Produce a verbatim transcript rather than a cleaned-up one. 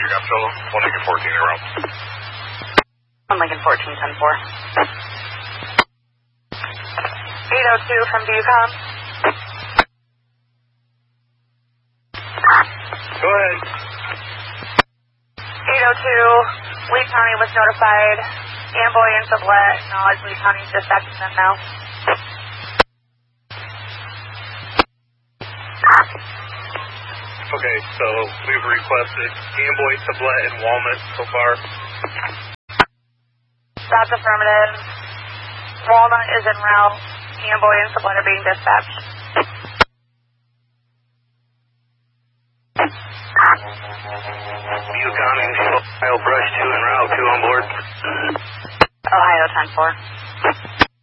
you got Phil, one Lincoln fourteen in route. one Lincoln fourteen, ten four. eight oh two from Viewcom. Go ahead. eight oh two, Lee County was notified. Amboy and Sublette, acknowledge Lee County's dispatching them now. Okay, so we've requested Amboy, Sublette, and Walnut so far. That's affirmative. Walnut is en route. Amboy and Sublette are being dispatched. Yukon and Ohio Brush two en route, two on board. Ohio ten four.